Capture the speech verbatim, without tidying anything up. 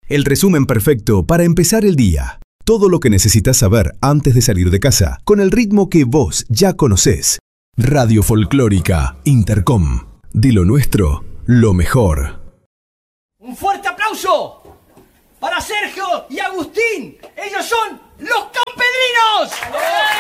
El resumen perfecto para empezar el día. Todo lo que necesitas saber antes de salir de casa, con el ritmo que vos ya conocés. Radio Folclórica Intercom. De lo nuestro, lo mejor. Un fuerte aplauso para Sergio y Agustín. Ellos son los Campedrinos.